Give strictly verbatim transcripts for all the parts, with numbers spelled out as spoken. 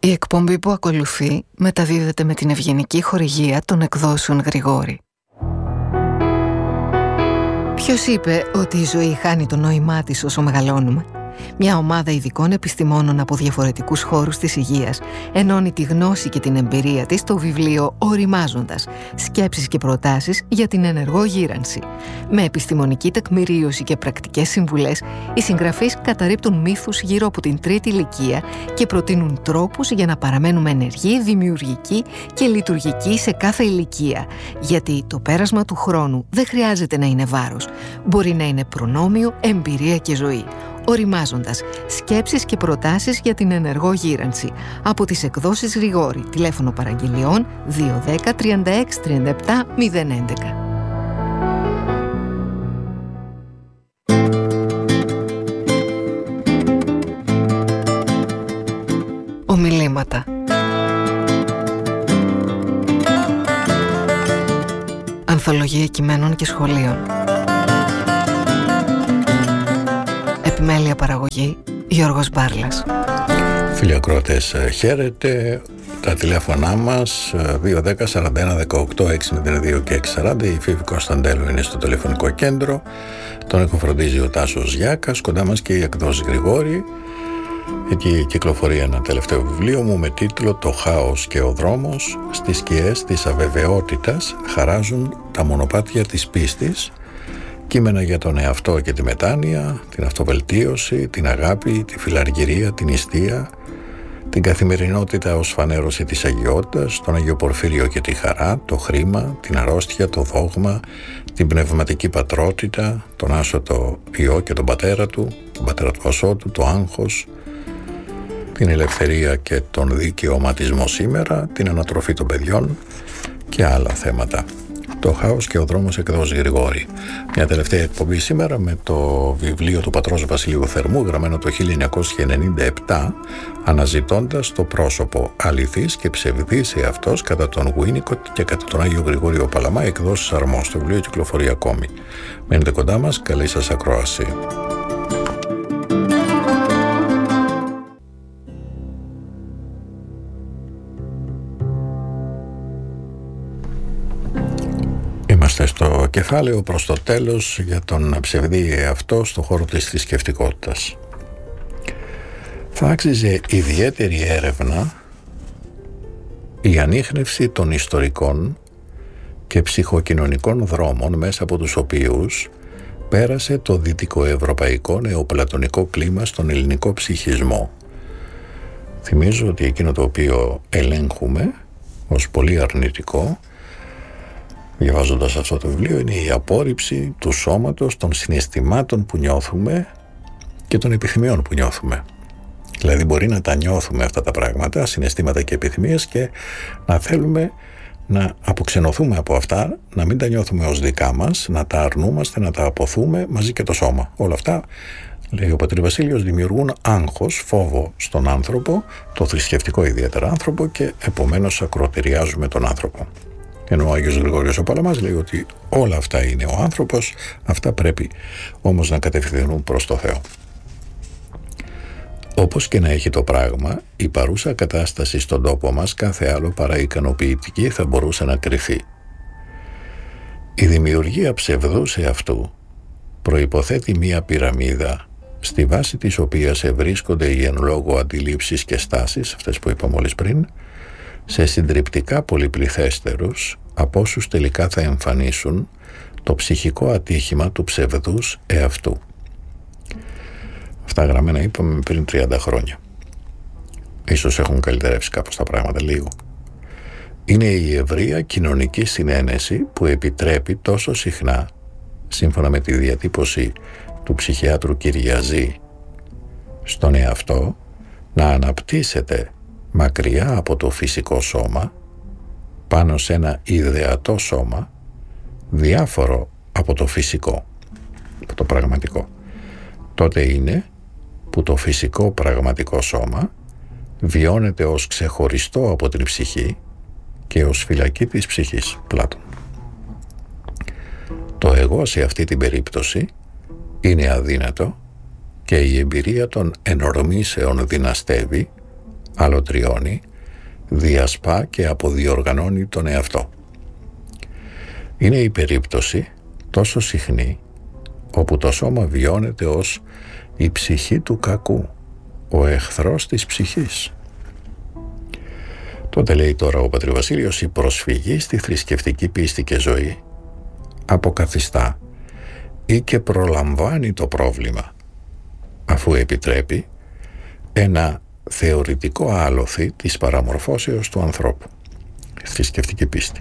Η εκπομπή που ακολουθεί μεταδίδεται με την ευγενική χορηγία των εκδόσεων Γρηγόρη. Ποιος είπε ότι η ζωή χάνει το νόημά της όσο μεγαλώνουμε? Μια ομάδα ειδικών επιστημόνων από διαφορετικούς χώρους της υγείας ενώνει τη γνώση και την εμπειρία της στο βιβλίο «Οριμάζοντας. Σκέψεις και προτάσεις για την ενεργό γύρανση». Με επιστημονική τεκμηρίωση και πρακτικές συμβουλές, οι συγγραφείς καταρρίπτουν μύθους γύρω από την τρίτη ηλικία και προτείνουν τρόπους για να παραμένουμε ενεργοί, δημιουργικοί και λειτουργικοί σε κάθε ηλικία. Γιατί το πέρασμα του χρόνου δεν χρειάζεται να είναι βάρος. Μπορεί να είναι προνόμιο, εμπειρία και ζωή. Οριμάζοντας. Σκέψεις και προτάσεις για την ενεργό γύρανση. Από τις εκδόσεις Γρηγόρη. Τηλέφωνο παραγγελιών δύο ένα μηδέν τριάντα έξι τριάντα επτά μηδέν έντεκα. Ομιλήματα. Ανθολογία κειμένων και σχολείων. Επιμέλεια παραγωγή Γιώργος Μπάρλας. Φίλοι ακροατές, χαίρετε. Τα τηλέφωνά μας δύο ένα μηδέν σαράντα ένα δεκαοκτώ εξήντα δύο και εξακόσια σαράντα. Η Φίβη Κωνσταντέλου είναι στο τηλεφωνικό κέντρο. Τον εκφροντίζει ο Τάσος Γιάκας. Κοντά μας και η εκδόση Γρηγόρη. Εκεί κυκλοφορεί ένα τελευταίο βιβλίο μου με τίτλο «Το χάος και ο δρόμος. Στις σκιές της αβεβαιότητας χαράζουν τα μονοπάτια της πίστης». Κείμενα για τον εαυτό και τη μετάνοια, την αυτοβελτίωση, την αγάπη, τη φιλαργυρία, την νηστεία, την καθημερινότητα ως φανέρωση της αγιότητας, τον Αγιο Πορφύριο και τη χαρά, το χρήμα, την αρρώστια, το δόγμα, την πνευματική πατρότητα, τον άσωτο Υιό και τον πατέρα του, τον πατέρα του ασώτου, το άγχος, την ελευθερία και τον δικαιωματισμό σήμερα, την ανατροφή των παιδιών και άλλα θέματα. Το χάος και ο δρόμος, εκδόσεις Γρηγόρη. Μια τελευταία εκπομπή σήμερα με το βιβλίο του πατρός Βασιλείου Θερμού, γραμμένο το χίλια εννιακόσια ενενήντα επτά, αναζητώντας το πρόσωπο αληθής και ψευδής εαυτός κατά τον Γουίνικοτ και κατά τον Άγιο Γρηγόριο Παλαμά, εκδόσεις Αρμός. Το βιβλίο κυκλοφορεί ακόμη. Μένετε κοντά μας, καλή σας ακρόαση. Είμαστε στο κεφάλαιο προς το τέλος για τον ψευδή εαυτό στο χώρο της θρησκευτικότητας. Θα άξιζε ιδιαίτερη έρευνα η ανίχνευση των ιστορικών και ψυχοκοινωνικών δρόμων μέσα από τους οποίους πέρασε το δυτικοευρωπαϊκό νεοπλατωνικό κλίμα στον ελληνικό ψυχισμό. Θυμίζω ότι εκείνο το οποίο ελέγχουμε ως πολύ αρνητικό, διαβάζοντας αυτό το βιβλίο, είναι η απόρριψη του σώματος, των συναισθημάτων που νιώθουμε και των επιθυμιών που νιώθουμε. Δηλαδή μπορεί να τα νιώθουμε αυτά τα πράγματα, συναισθήματα και επιθυμίες, και να θέλουμε να αποξενωθούμε από αυτά, να μην τα νιώθουμε ως δικά μας, να τα αρνούμαστε, να τα αποθούμε μαζί και το σώμα. Όλα αυτά, λέει ο πατήρ Βασίλειος, δημιουργούν άγχος, φόβο στον άνθρωπο, το θρησκευτικό ιδιαίτερα άνθρωπο, και επομένως ακροτεριάζουμε τον άνθρωπο. Ενώ ο Άγιος Γρηγόριος ο Παλαμάς λέει ότι όλα αυτά είναι ο άνθρωπος, αυτά πρέπει όμως να κατευθυνούν προς το Θεό. Όπως και να έχει το πράγμα, η παρούσα κατάσταση στον τόπο μας κάθε άλλο παρά ικανοποιητική θα μπορούσε να κριθεί. Η δημιουργία ψευδούς εαυτού προϋποθέτει μία πυραμίδα, στη βάση της οποίας ευρίσκονται οι εν λόγω αντιλήψεις και στάσεις, αυτές που είπα μόλις πριν, σε συντριπτικά πολυπληθέστερους από όσους τελικά θα εμφανίσουν το ψυχικό ατύχημα του ψευδούς εαυτού. Αυτά γραμμένα είπαμε πριν τριάντα χρόνια. Ίσως έχουν καλυτερεύσει κάπως τα πράγματα λίγο. Είναι η ευρεία κοινωνική συνένεση που επιτρέπει τόσο συχνά, σύμφωνα με τη διατύπωση του ψυχιάτρου Κυριαζή, στον εαυτό να αναπτύσσεται μακριά από το φυσικό σώμα, πάνω σε ένα ιδεατό σώμα, διάφορο από το φυσικό, από το πραγματικό. Τότε είναι που το φυσικό πραγματικό σώμα βιώνεται ως ξεχωριστό από την ψυχή και ως φυλακή της ψυχής. Πλάτων. Το εγώ σε αυτή την περίπτωση είναι αδύνατο και η εμπειρία των ενορμήσεων δυναστεύει, αλωτριώνει, διασπά και αποδιοργανώνει τον εαυτό. Είναι η περίπτωση τόσο συχνή όπου το σώμα βιώνεται ως η ψυχή του κακού, ο εχθρός της ψυχής. Τότε, λέει τώρα ο πατήρ Βασίλειος, η προσφυγή στη θρησκευτική πίστη και ζωή αποκαθιστά ή και προλαμβάνει το πρόβλημα, αφού επιτρέπει ένα θεωρητικό άλοθη της παραμορφώσεως του ανθρώπου, θρησκευτική πίστη,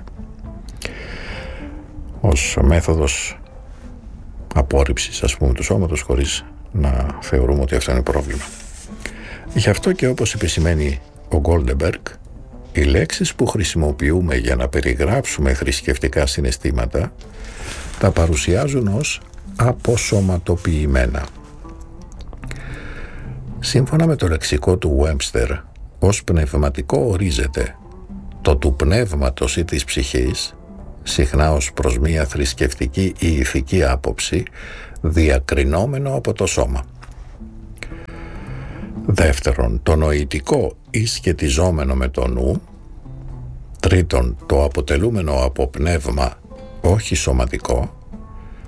ως μέθοδος απόρριψης, ας πούμε, του σώματος, χωρίς να θεωρούμε ότι αυτό είναι πρόβλημα. Γι' αυτό και, όπως επισημαίνει ο Γκόλντεμπεργκ, οι λέξεις που χρησιμοποιούμε για να περιγράψουμε θρησκευτικά συναισθήματα τα παρουσιάζουν ως αποσωματοποιημένα. Σύμφωνα με το λεξικό του Webster, ως πνευματικό ορίζεται το του πνεύματος ή της ψυχής, συχνά ως προς μία θρησκευτική ή ηθική άποψη, διακρινόμενο από το σώμα. Δεύτερον, το νοητικό ή σχετιζόμενο με το νου. Τρίτον, το αποτελούμενο από πνεύμα όχι σωματικό.